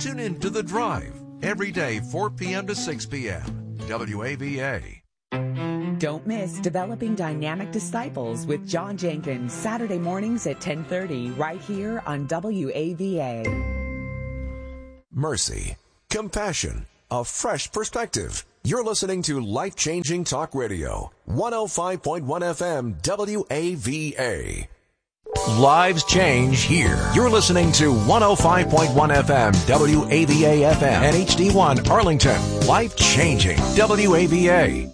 Tune in to The Drive every day, 4 p.m. to 6 p.m. WAVA. Don't miss Developing Dynamic Disciples with John Jenkins, Saturday mornings at 10:30, right here on WAVA. Mercy, compassion, a fresh perspective. You're listening to Life-Changing Talk Radio, 105.1 FM WAVA. Lives change here. You're listening to 105.1 FM WAVA FM and HD1 Arlington. Life-changing WAVA.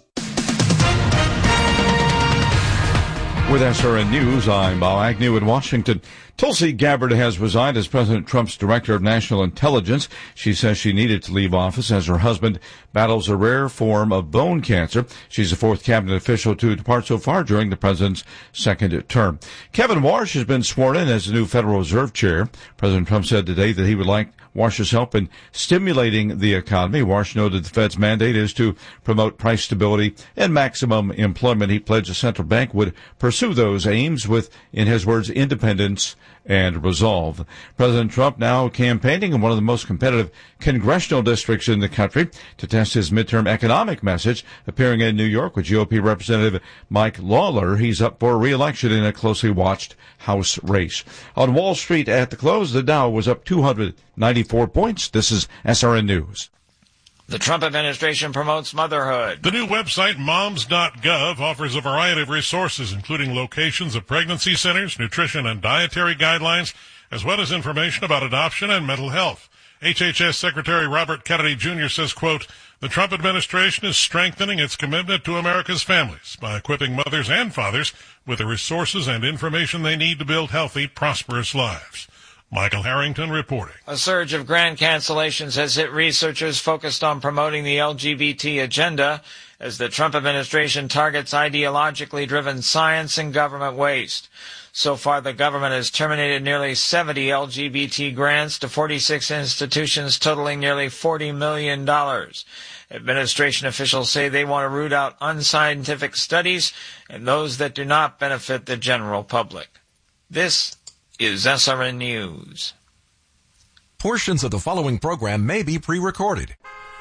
With SRN News, I'm Bob Agnew in Washington. Tulsi Gabbard has resigned as President Trump's Director of National Intelligence. She says she needed to leave office as her husband battles a rare form of bone cancer. She's the fourth cabinet official to depart so far during the president's second term. Kevin Warsh has been sworn in as the new Federal Reserve Chair. President Trump said today that he would like Warsh's help in stimulating the economy. Warsh noted the Fed's mandate is to promote price stability and maximum employment. He pledged the central bank would pursue those aims with, in his words, independence and resolve. President Trump now campaigning in one of the most competitive congressional districts in the country to test his midterm economic message. Appearing in New York with GOP Representative Mike Lawler, he's up for re-election in a closely watched House race. On Wall Street at the close, the Dow was up 294 points. This is SRN News. The Trump administration promotes motherhood. The new website, moms.gov, offers a variety of resources, including locations of pregnancy centers, nutrition and dietary guidelines, as well as information about adoption and mental health. HHS Secretary Robert Kennedy Jr. says, quote, the Trump administration is strengthening its commitment to America's families by equipping mothers and fathers with the resources and information they need to build healthy, prosperous lives. Michael Harrington reporting. A surge of grant cancellations has hit researchers focused on promoting the LGBT agenda as the Trump administration targets ideologically driven science and government waste. So far, the government has terminated nearly 70 LGBT grants to 46 institutions totaling nearly $40 million. Administration officials say they want to root out unscientific studies and those that do not benefit the general public. This is SRN News. Portions of the following program may be pre-recorded.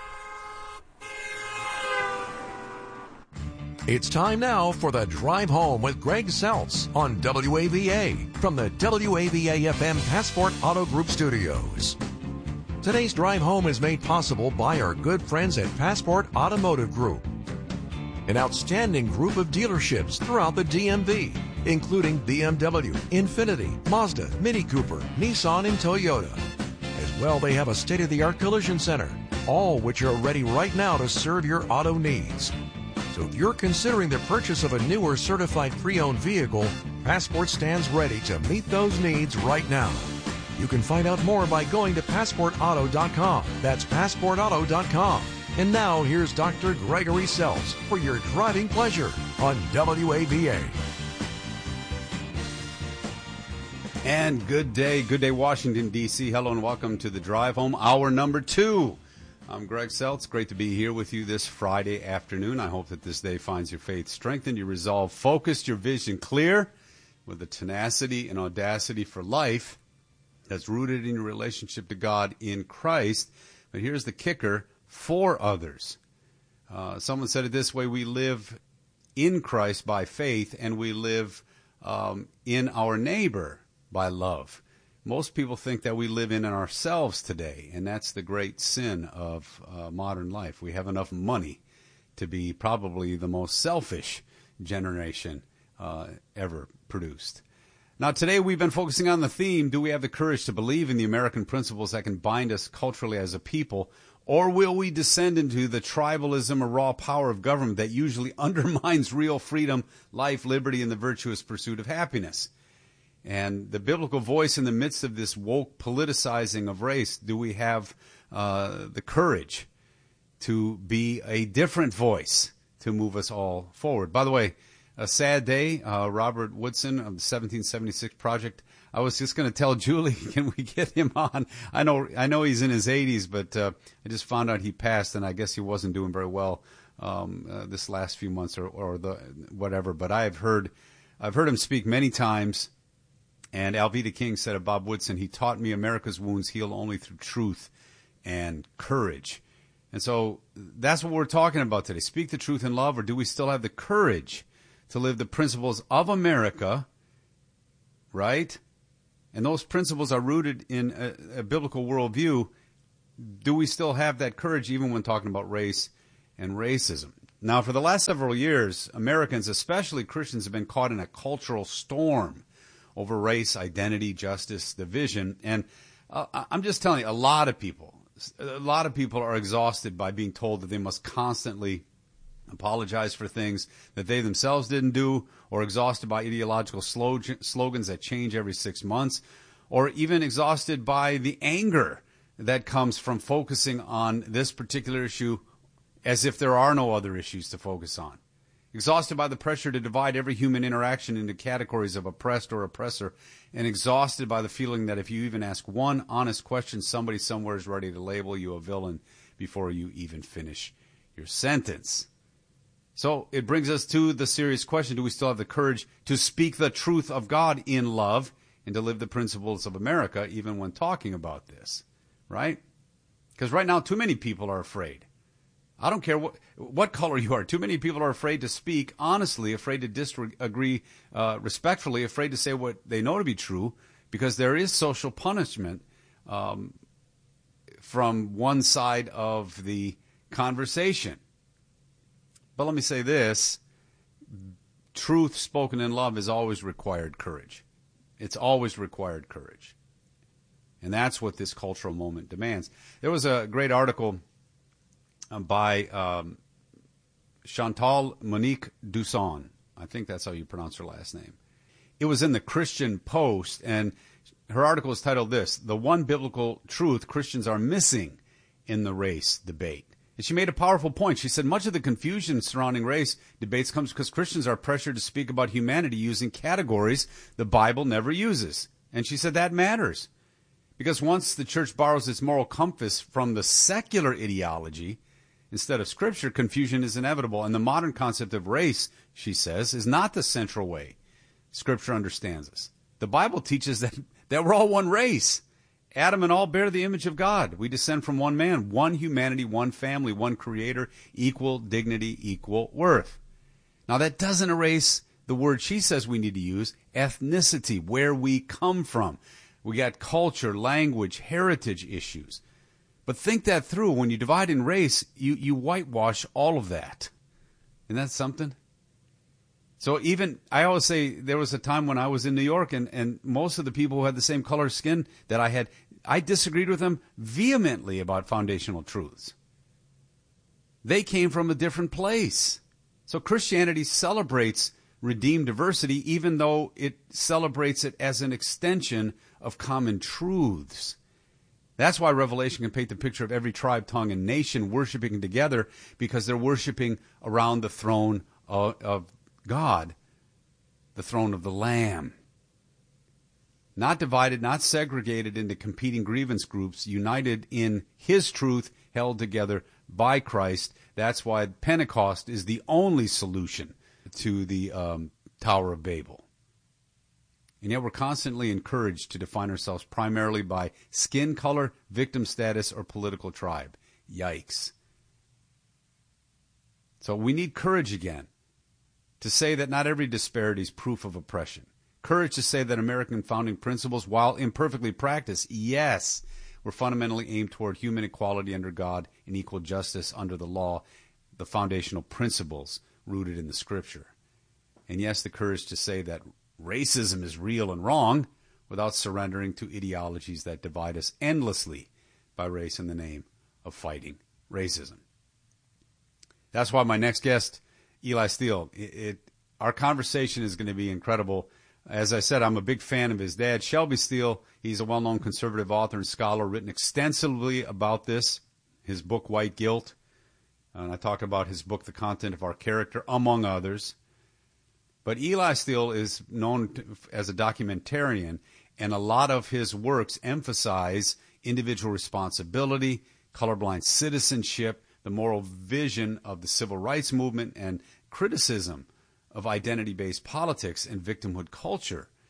It's time now for the Drive Home with Greg Seltz on WAVA from the WAVA-FM Passport Auto Group Studios. Today's Drive Home is made possible by our good friends at Passport Automotive Group, an outstanding group of dealerships throughout the DMV, including BMW, Infiniti, Mazda, Mini Cooper, Nissan, and Toyota. As well, they have a state-of-the-art collision center, all which are ready right now to serve your auto needs. So if you're considering the purchase of a new or certified pre-owned vehicle, Passport stands ready to meet those needs right now. You can find out more by going to PassportAuto.com. That's PassportAuto.com. And now, here's Dr. Gregory Seltz for your driving pleasure on WAVA. And good day, Washington, D.C. Hello and welcome to the Drive Home, hour number 2. I'm Greg Seltz. Great to be here with you this Friday afternoon. I hope that this day finds your faith strengthened, your resolve focused, your vision clear, with the tenacity and audacity for life that's rooted in your relationship to God in Christ. But here's the kicker, for others. Someone said it this way, we live in Christ by faith, and we live in our neighbor by love. Most people think that we live in ourselves today, and that's the great sin of modern life. We have enough money to be probably the most selfish generation ever produced. Now, today we've been focusing on the theme, do we have the courage to believe in the American principles that can bind us culturally as a people, or will we descend into the tribalism or raw power of government that usually undermines real freedom, life, liberty, and the virtuous pursuit of happiness? And the biblical voice in the midst of this woke politicizing of race, do we have the courage to be a different voice to move us all forward? By the way, a sad day. Robert Woodson of the 1776 Project. I was just going to tell Julie, can we get him on? I know he's in his 80s, but I just found out he passed, and I guess he wasn't doing very well this last few months or the whatever. But I've heard him speak many times. And Alveda King said of Bob Woodson, he taught me America's wounds heal only through truth and courage. And so that's what we're talking about today. Speak the truth in love, or do we still have the courage to live the principles of America, right? And those principles are rooted in a biblical worldview. Do we still have that courage even when talking about race and racism? Now, for the last several years, Americans, especially Christians, have been caught in a cultural storm over race, identity, justice, division. And I'm just telling you, a lot of people are exhausted by being told that they must constantly apologize for things that they themselves didn't do, or exhausted by ideological slogans that change every 6 months, or even exhausted by the anger that comes from focusing on this particular issue as if there are no other issues to focus on. Exhausted by the pressure to divide every human interaction into categories of oppressed or oppressor, and exhausted by the feeling that if you even ask one honest question, somebody somewhere is ready to label you a villain before you even finish your sentence. So it brings us to the serious question: do we still have the courage to speak the truth of God in love and to live the principles of America even when talking about this, right? Because right now, too many people are afraid. I don't care what color you are. Too many people are afraid to speak honestly, afraid to disagree respectfully, afraid to say what they know to be true, because there is social punishment from one side of the conversation. But let me say this: truth spoken in love has always required courage. It's always required courage. And that's what this cultural moment demands. There was a great article by Chantal Monique Dusson. I think that's how you pronounce her last name. It was in the Christian Post, and her article is titled this: "The One Biblical Truth Christians Are Missing in the Race Debate." And she made a powerful point. She said much of the confusion surrounding race debates comes because Christians are pressured to speak about humanity using categories the Bible never uses. And she said that matters, because once the church borrows its moral compass from the secular ideology instead of Scripture, confusion is inevitable. And the modern concept of race, she says, is not the central way Scripture understands us. The Bible teaches that we're all one race. Adam and all bear the image of God. We descend from one man, one humanity, one family, one creator, equal dignity, equal worth. Now, that doesn't erase the word she says we need to use, ethnicity, where we come from. We got culture, language, heritage issues. But think that through. When you divide in race, you whitewash all of that. Isn't that something? So even, I always say, there was a time when I was in New York, and most of the people who had the same color skin that I had, I disagreed with them vehemently about foundational truths. They came from a different place. So Christianity celebrates redeemed diversity, even though it celebrates it as an extension of common truths. That's why Revelation can paint the picture of every tribe, tongue, and nation worshiping together, because they're worshiping around the throne of God, the throne of the Lamb. Not divided, not segregated into competing grievance groups, united in His truth, held together by Christ. That's why Pentecost is the only solution to the Tower of Babel. And yet we're constantly encouraged to define ourselves primarily by skin color, victim status, or political tribe. Yikes. So we need courage again to say that not every disparity is proof of oppression. Courage to say that American founding principles, while imperfectly practiced, yes, were fundamentally aimed toward human equality under God and equal justice under the law, the foundational principles rooted in the Scripture. And yes, the courage to say that racism is real and wrong without surrendering to ideologies that divide us endlessly by race in the name of fighting racism. That's why my next guest, Eli Steele, our conversation is going to be incredible. As I said, I'm a big fan of his dad, Shelby Steele. He's a well-known conservative author and scholar, written extensively about this, his book, White Guilt. And I talk about his book, The Content of Our Character, among others. But Eli Steele is known as a documentarian, and a lot of his works emphasize individual responsibility, colorblind citizenship, the moral vision of the civil rights movement, and criticism of identity-based politics and victimhood culture.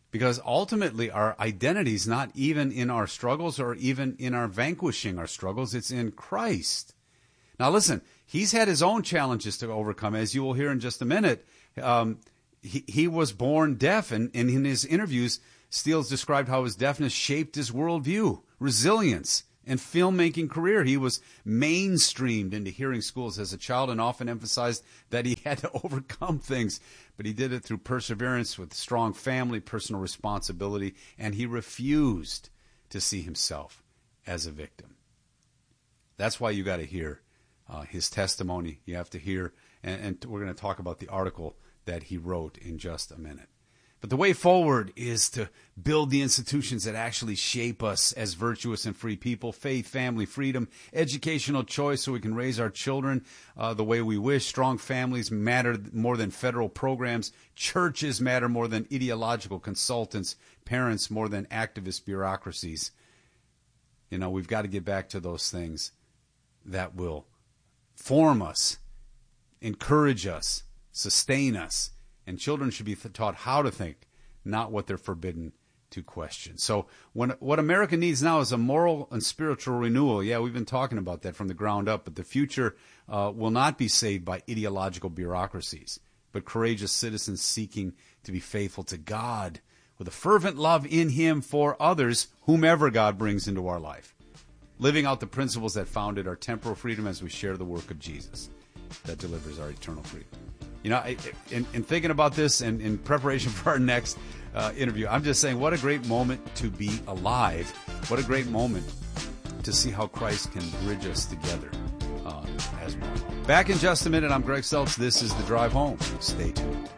Because ultimately our identity is not even in our struggles or even in our vanquishing our struggles. It's in Christ. Now listen, he's had his own challenges to overcome, as you will hear in just a minute. He was born deaf, and in his interviews, Steele's described how his deafness shaped his worldview, resilience, and filmmaking career. He was mainstreamed into hearing schools as a child and often emphasized that he had to overcome things. But he did it through perseverance with strong family, personal responsibility, and he refused to see himself as a victim. That's why you got to hear his testimony. You have to hear, and we're going to talk about the article that he wrote in just a minute. But the way forward is to build the institutions that actually shape us as virtuous and free people: faith, family, freedom, educational choice, so we can raise our children the way we wish. Strong families matter more than federal programs. Churches matter more than ideological consultants. Parents more than activist bureaucracies. You know, we've got to get back to those things that will form us, encourage us, sustain us. And children should be taught how to think, not what they're forbidden to question. So what America needs now is a moral and spiritual renewal. Yeah, we've been talking about that from the ground up, but the future will not be saved by ideological bureaucracies, but courageous citizens seeking to be faithful to God with a fervent love in Him for others, whomever God brings into our life. Living out the principles that founded our temporal freedom as we share the work of Jesus that delivers our eternal freedom. You know, in thinking about this and in preparation for our next interview, I'm just saying what a great moment to be alive. What a great moment to see how Christ can bridge us together as one. Back in just a minute. I'm Greg Seltz. This is The Drive Home. Stay tuned.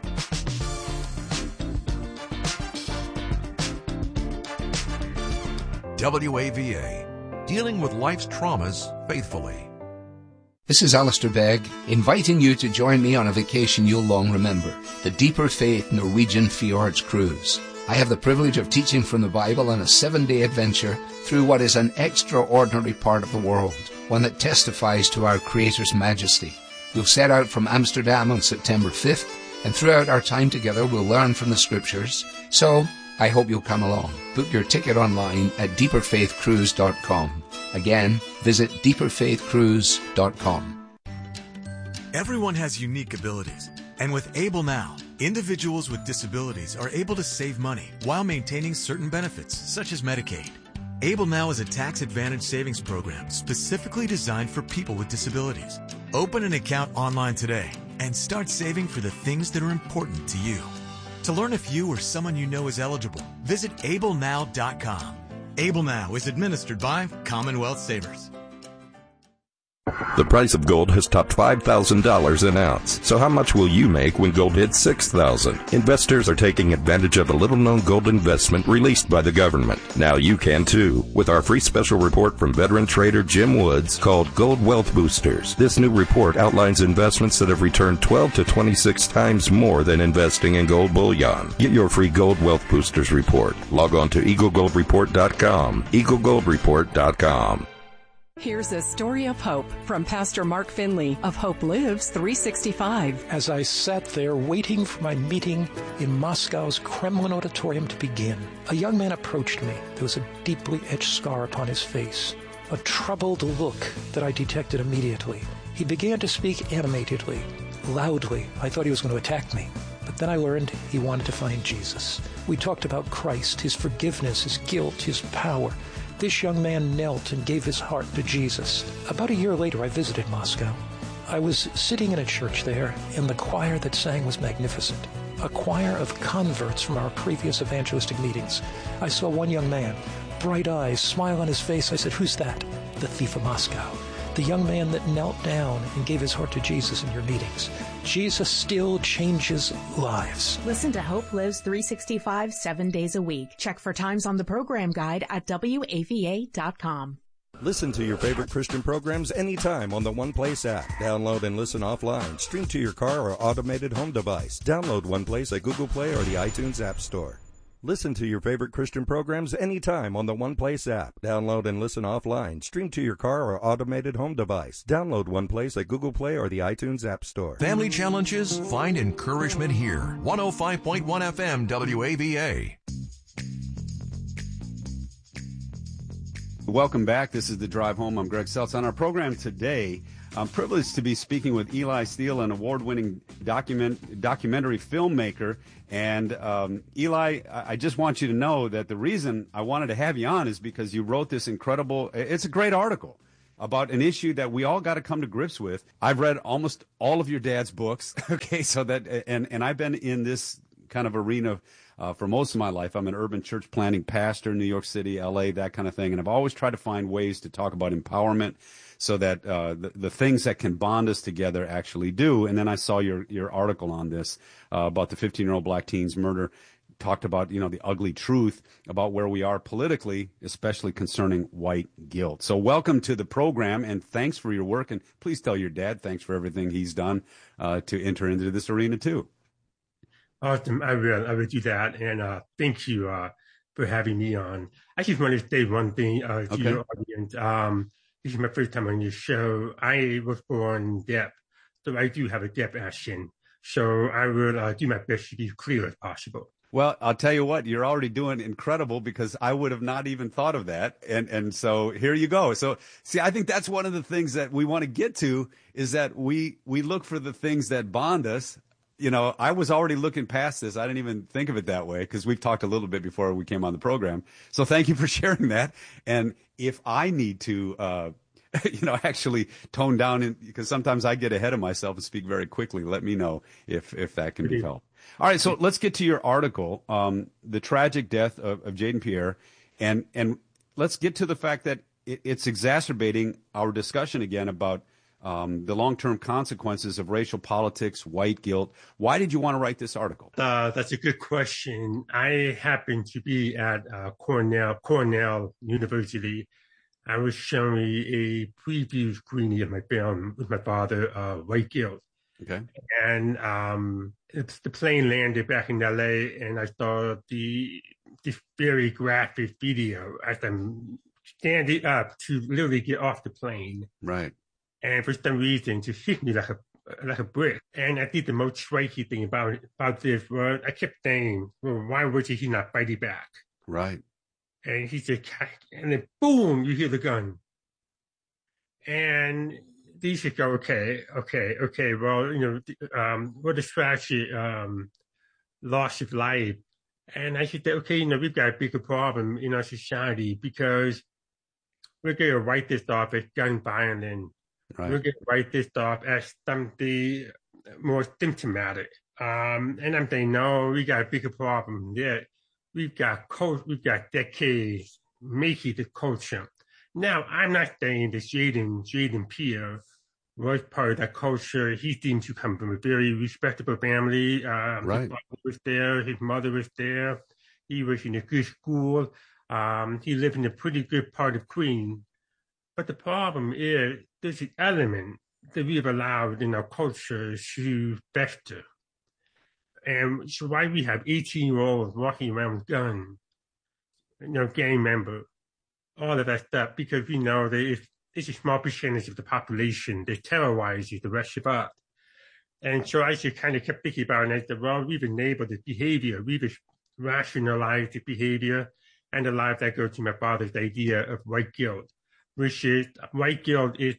WAVA, dealing with life's traumas faithfully. This is Alistair Begg, inviting you to join me on a vacation you'll long remember, the Deeper Faith Norwegian Fjords Cruise. I have the privilege of teaching from the Bible on a 7-day adventure through what is an extraordinary part of the world, one that testifies to our Creator's majesty. We'll set out from Amsterdam on September 5th, and throughout our time together we'll learn from the Scriptures. So, I hope you'll come along. Book your ticket online at deeperfaithcruise.com. Again, visit deeperfaithcruise.com. Everyone has unique abilities, and with Able Now, individuals with disabilities are able to save money while maintaining certain benefits, such as Medicaid. Able Now is a tax-advantaged savings program specifically designed for people with disabilities. Open an account online today and start saving for the things that are important to you. To learn if you or someone you know is eligible, visit ablenow.com. Able Now is administered by Commonwealth Savers. The price of gold has topped $5,000 an ounce. So how much will you make when gold hits $6,000? Investors are taking advantage of a little-known gold investment released by the government. Now you can too, with our free special report from veteran trader Jim Woods called Gold Wealth Boosters. This new report outlines investments that have returned 12 to 26 times more than investing in gold bullion. Get your free Gold Wealth Boosters report. Log on to EagleGoldReport.com. EagleGoldReport.com. Here's a story of hope from Pastor Mark Finley of Hope Lives 365. As I sat there waiting for my meeting in Moscow's Kremlin auditorium to begin, a young man approached me. There was a deeply etched scar upon his face, a troubled look that I detected immediately. He began to speak animatedly, loudly. I thought he was going to attack me. But then I learned he wanted to find Jesus. We talked about Christ, His forgiveness, His guilt, His power. This young man knelt and gave his heart to Jesus. About a year later, I visited Moscow. I was sitting in a church there, and the choir that sang was magnificent. A choir of converts from our previous evangelistic meetings. I saw one young man, bright eyes, smile on his face. I said, "Who's that?" "The thief of Moscow. The young man that knelt down and gave his heart to Jesus in your meetings." Jesus still changes lives. Listen to Hope Lives 365 7 days a week. Check for times on the program guide at WAVA.com. Listen to your favorite Christian programs anytime on the One Place app. Download and listen offline. Stream to your car or automated home device. Download One Place at Google Play or the iTunes App Store. Listen to your favorite Christian programs anytime on the One Place app. Download and listen offline. Stream to your car or automated home device. Download One Place at Google Play or the iTunes App Store. Family challenges? Find encouragement here. 105.1 FM WAVA. Welcome back. This is The Drive Home. I'm Greg Seltz. On our program today, I'm privileged to be speaking with Eli Steele, an award-winning documentary filmmaker. And Eli, I just want you to know that the reason I wanted to have you on is because you wrote this incredible, it's a great article about an issue that we all got to come to grips with. I've read almost all of your dad's books, okay, so that, and I've been in this kind of arena for most of my life. I'm an urban church planting pastor in New York City, LA, that kind of thing. And I've always tried to find ways to talk about empowerment so that the things that can bond us together actually do. And then I saw your article on this about the 15-year-old black teen's murder. Talked about, the ugly truth about where we are politically, especially concerning white guilt. So welcome to the program, and thanks for your work. And please tell your dad thanks for everything he's done to enter into this arena too. Awesome. I will do that. And thank you for having me on. I just want to say one thing to your audience. This is my first time on your show. I was born deaf, so I do have a deaf accent. So I will do my best to be clear as possible. Well, I'll tell you what, you're already doing incredible because I would have not even thought of that. And so here you go. So see, I think that's one of the things that we want to get to is that we look for the things that bond us. I was already looking past this. I didn't even think of it that way because we've talked a little bit before we came on the program. So thank you for sharing that. And if I need to, actually tone down because sometimes I get ahead of myself and speak very quickly, let me know if that can be helped. All right. So let's get to your article, the tragic death of Jaden Pierre. And let's get to the fact that it's exacerbating our discussion again about the long-term consequences of racial politics, white guilt. Why did you want to write this article? That's a good question. I happened to be at Cornell University. I was showing a preview screening of my film with my father, White Guilt. Okay. And the plane landed back in LA, and I saw this very graphic video as I'm standing up to literally get off the plane. Right. And for some reason, it just hit me like a brick. And I think the most striking thing about this was I kept saying, well, why was he not fighting back? Right. And he said, and then boom, you hear the gun. And these should go, okay. Well, what a tragic loss of life. And I should say, okay, we've got a bigger problem in our society because we're going to write this off as gun violence. Right. We're going to write this off as something more symptomatic. And I'm saying, no, we got a bigger problem there. We've got decades making the culture. Now, I'm not saying that Jaden Pierre was part of that culture. He seemed to come from a very respectable family. Right. His father was there. His mother was there. He was in a good school. He lived in a pretty good part of Queens. But the problem is there's an element that we have allowed in our culture to fester. And so why we have 18-year-olds walking around with guns, gang member, all of that stuff, because we know that it's a small percentage of the population that terrorizes the rest of us. And so I just kind of kept thinking about it that, well, we've enabled the behavior, we've rationalized the behavior, and the life that goes to my father's idea of white guilt, which is white guilt is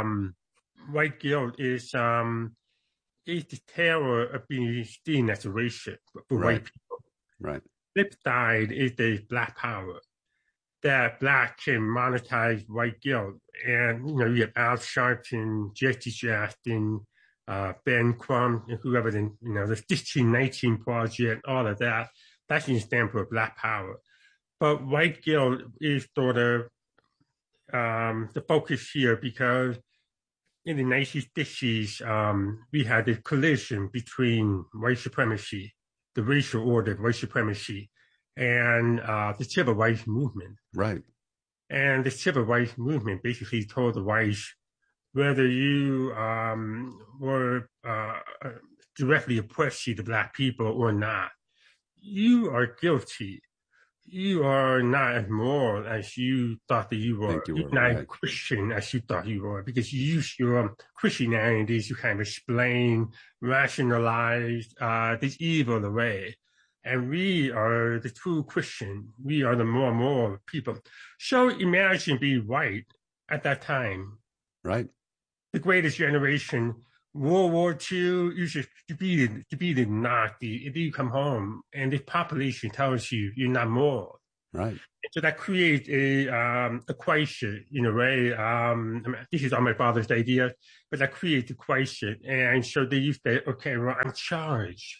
the terror of being seen as a racist for white people. Right. Flip side is the black power. That black can monetize white guilt. And, you have Al Sharpton, Jesse Jackson, Ben Crumb, and whoever, the 1619 Project, all of that. That's an example of black power. But white guilt is sort of the focus here because in the 1960s, we had a collision between white supremacy, the racial order of white supremacy, and the civil rights movement. Right. And the civil rights movement basically told the whites, whether you were directly oppressed to the black people or not, you are guilty. You are not as moral as you thought that you were. You're not as Christian as you thought you were, because you use your Christianity to kind of explain, rationalize this evil away. And we are the true Christian. We are the more moral people. So imagine being white at that time. Right. The greatest generation, World War II, you should be the Nazi. If you come home and the population tells you you're not moral. Right. So that creates a question in a way. This is all my father's idea, but that creates a question. And so they used to say, okay, well, I'm charged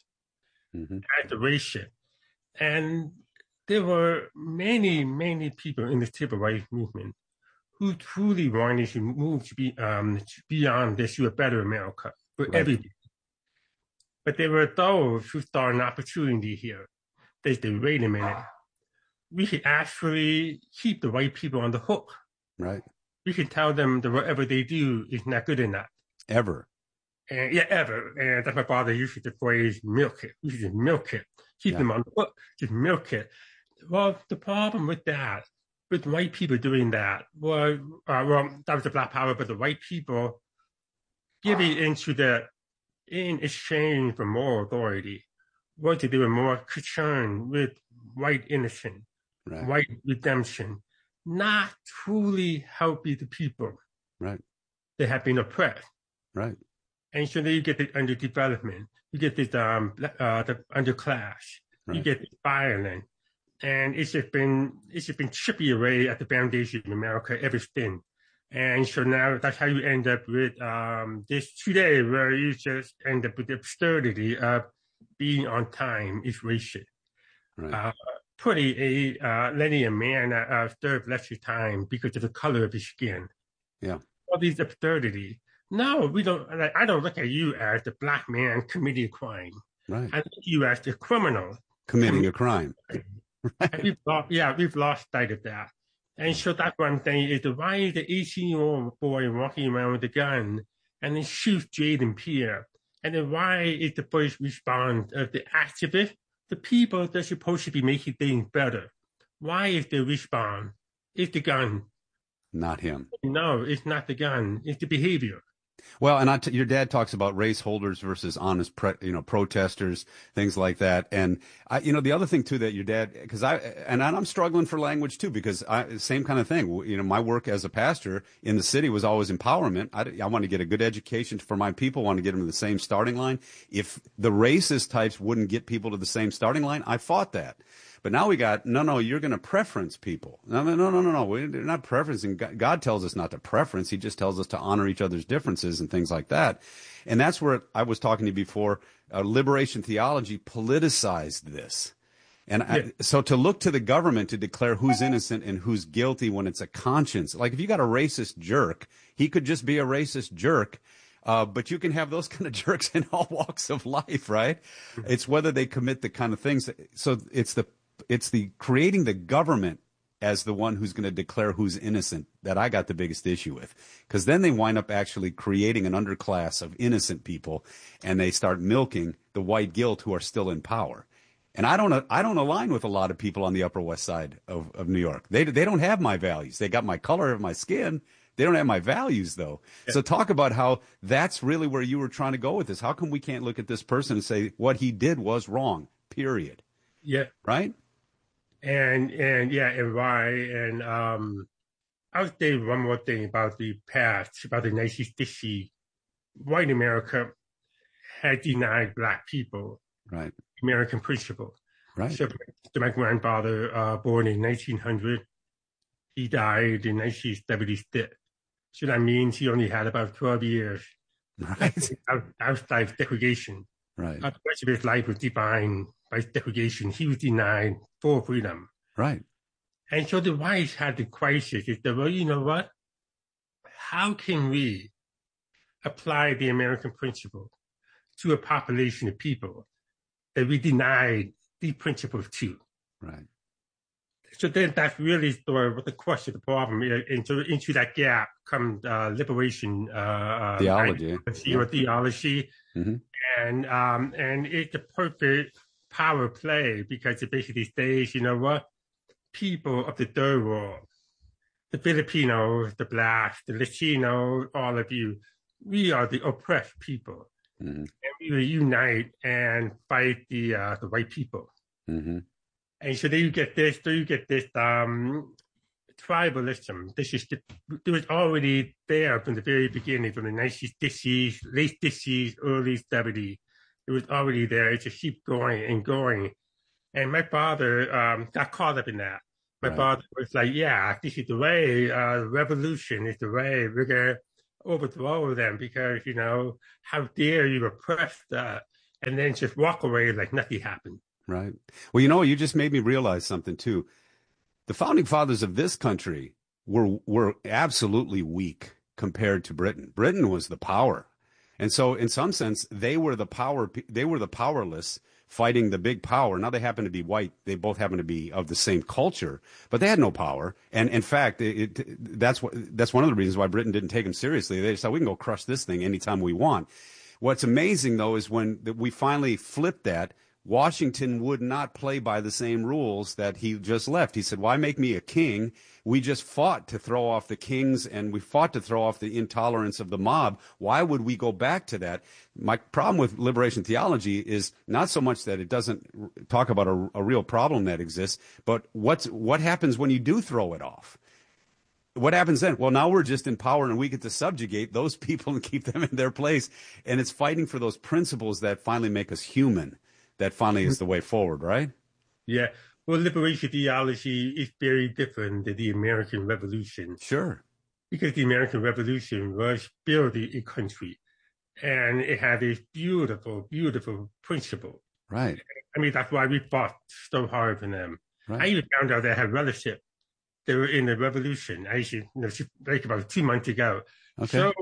as a racist. And there were many, many people in the civil rights movement who truly wanted to move to be beyond this to a better America for everybody. But there were those who saw an opportunity here. They said, wait a minute. We should actually keep the white people on the hook. Right. We should tell them that whatever they do is not good enough. Ever. And ever. And that's my father used the phrase, milk it. We should just milk it. Keep them on the hook. Just milk it. Well, the problem with that, with white people doing that, was, that was the Black Power, but the white people giving into in exchange for moral authority, was that they were more concerned with white innocence, white redemption, not truly helping the people that have been oppressed. Right. And so then you get the underdevelopment, you get this the underclass, you get this violence, and it's just been chipping away at the foundation of America ever since. And so now that's how you end up with this today, where you just end up with the absurdity of being on time is racist. Right. Letting a man serve lesser time because of the color of his skin. Yeah. All these absurdity. No, we don't. I don't look at you as the black man committing a crime. Right. I look at you as the criminal committing a crime. Right. We've lost sight of that. And so that's one thing is why is the 18-year-old boy walking around with a gun and then shoots Jaden Pierre? And then why is the first response of the activists, the people that are supposed to be making things better? Why is the response? It's the gun. Not him. No, it's not the gun. It's the behavior. Well, and your dad talks about race holders versus honest, protesters, things like that. And the other thing too that your dad, because I'm struggling for language too, because same kind of thing. My work as a pastor in the city was always empowerment. I want to get a good education for my people. Want to get them to the same starting line. If the racist types wouldn't get people to the same starting line, I fought that. But now we got, no, you're going to preference people. No. We're not preferencing. God tells us not to preference. He just tells us to honor each other's differences and things like that. And that's where I was talking to you before. Liberation theology politicized this. And so to look to the government to declare who's innocent and who's guilty when it's a conscience. Like if you got a racist jerk, he could just be a racist jerk. But you can have those kind of jerks in all walks of life, right? It's whether they commit the kind of things. So it's the creating the government as the one who's going to declare who's innocent that I got the biggest issue with, because then they wind up actually creating an underclass of innocent people, and they start milking the white guilt who are still in power. And I don't align with a lot of people on the Upper West Side of New York. They don't have my values. They got my color of my skin. They don't have my values, though. Yeah. So talk about how that's really where you were trying to go with this. How come we can't look at this person and say what he did was wrong, period? Yeah. Right? And why. And I'll say one more thing about the past, about the 1960s. White America had denied black people American principle. Right. So my grandfather, born in 1900, he died in 1976. So that means he only had about 12 years outside segregation. Right. The rest of his life was defined by segregation. He was denied full freedom. Right. And so the whites had the crisis. Is that, well, you know what? How can we apply the American principle to a population of people that we denied the principles to? Right. So then that's really sort of what the question, the problem is. And so into that gap comes liberation theology. Or theology. Mm-hmm. And it's a perfect power play because it basically says, you know what? People of the third world, the Filipinos, the Blacks, the Latinos, all of you, we are the oppressed people. Mm-hmm. And we will unite and fight the white people. Mm-hmm. And so there you get this tribalism. It was already there from the very beginning, from the 1960s, late 60s, early 70s. It was already there. It just keeps going and going. And my father got caught up in that. My father was like, yeah, this is the way, revolution is the way. We're going to overthrow them because, how dare you oppress that? And then just walk away like nothing happened. Right. Well, you just made me realize something, too. The founding fathers of this country were absolutely weak compared to Britain. Britain was the power. And so in some sense, they were the powerless fighting the big power. Now they happen to be white. They both happen to be of the same culture, but they had no power. And in fact, that's one of the reasons why Britain didn't take them seriously. They just thought, we can go crush this thing anytime we want. What's amazing, though, is when we finally flipped that, Washington would not play by the same rules that he just left. He said, why make me a king? We just fought to throw off the kings, and we fought to throw off the intolerance of the mob. Why would we go back to that? My problem with liberation theology is not so much that it doesn't talk about a real problem that exists, but what happens when you do throw it off? What happens then? Well, now we're just in power and we get to subjugate those people and keep them in their place. And it's fighting for those principles that finally make us human. That finally is the way forward, right? Yeah. Well, liberation theology is very different than the American Revolution. Sure. Because the American Revolution was building a country, and it had a beautiful, beautiful principle. Right. I mean, that's why we fought so hard for them. Right. I even found out they had relatives. They were in the Revolution. I actually, like about 2 months ago. Okay. So,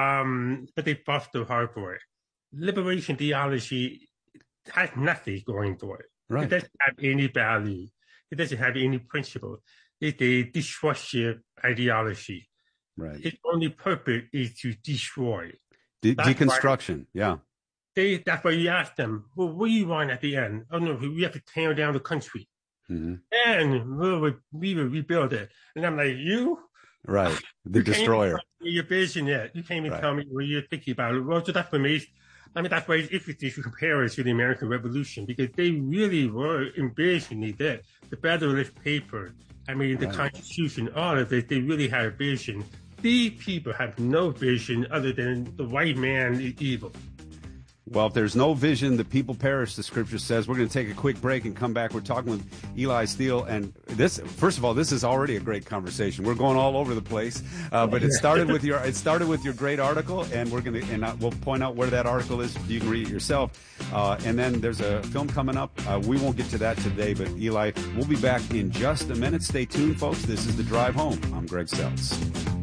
but they fought so hard for it. Liberation theology has nothing going for it. Right. It doesn't have any value. It doesn't have any principle. It's a destructive ideology. Right. Its only purpose is to destroy. Deconstruction. Yeah. That's why you ask them, well, what do you want at the end? Oh, no, we have to tear down the country. Mm-hmm. And we will rebuild it. And I'm like, you? Right. The destroyer. Your vision yet. You can't even tell me what you're thinking about it. Well, so that's for me. I mean, that's why it's interesting to compare it to the American Revolution, because they really were embracing that. The Federalist Papers, the Constitution, all of it, they really had a vision. These people have no vision other than the white man is evil. Well, if there's no vision, the people perish, the scripture says. We're going to take a quick break and come back. We're talking with Eli Steele. And this, first of all, this is already a great conversation. We're going all over the place. But it started with your great article, and we'll point out where that article is. You can read it yourself. And then there's a film coming up. We won't get to that today, but Eli, we'll be back in just a minute. Stay tuned, folks. This is The Drive Home. I'm Greg Seltz.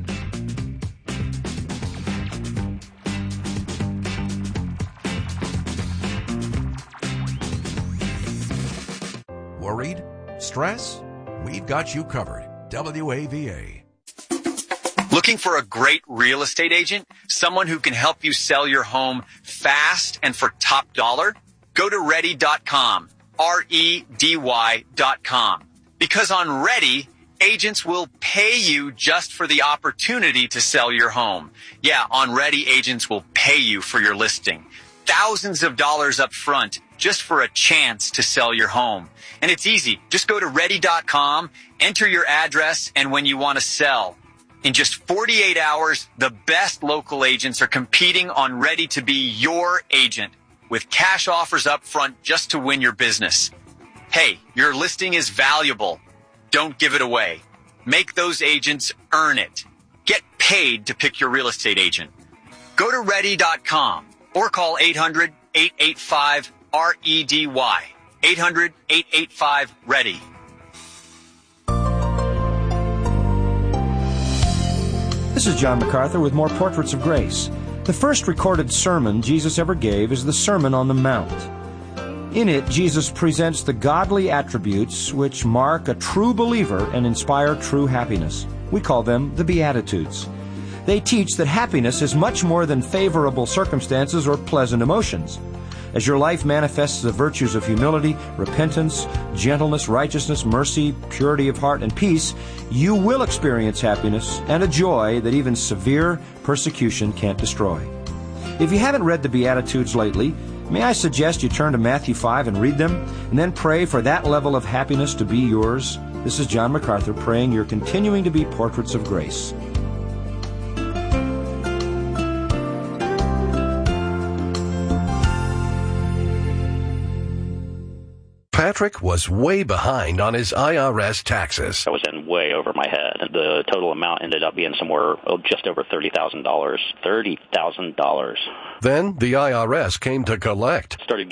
Worried? Stress? We've got you covered. WAVA. Looking for a great real estate agent? Someone who can help you sell your home fast and for top dollar? Go to Ready.com. REDY.com. Because on Ready, agents will pay you just for the opportunity to sell your home. Yeah, on Ready, agents will pay you for your listing. Thousands of dollars up front just for a chance to sell your home. And it's easy. Just go to Ready.com, enter your address, and when you want to sell. In just 48 hours, the best local agents are competing on Ready to be your agent with cash offers up front just to win your business. Hey, your listing is valuable. Don't give it away. Make those agents earn it. Get paid to pick your real estate agent. Go to Ready.com or call 800-885-REDY. 800-885-READY. This is John MacArthur with more Portraits of Grace. The first recorded sermon Jesus ever gave is the Sermon on the Mount. In it, Jesus presents the godly attributes which mark a true believer and inspire true happiness. We call them the Beatitudes. They teach that happiness is much more than favorable circumstances or pleasant emotions. As your life manifests the virtues of humility, repentance, gentleness, righteousness, mercy, purity of heart, and peace, you will experience happiness and a joy that even severe persecution can't destroy. If you haven't read the Beatitudes lately, May I suggest you turn to Matthew 5 and read them, and then pray for that level of happiness to be yours? This is John MacArthur praying you're continuing to be portraits of grace. Patrick was way behind on his IRS taxes. I was in way over my head. The total amount ended up being somewhere just over $30,000. $30,000. Then the IRS came to collect. Started